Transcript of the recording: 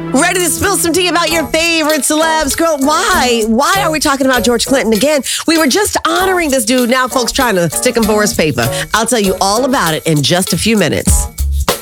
Ready to spill some tea about your favorite celebs? Girl, why? Why are we talking about George Clinton again? We were just honoring this dude. Now folks trying to stick him for his paper. I'll tell you all about it in just a few minutes.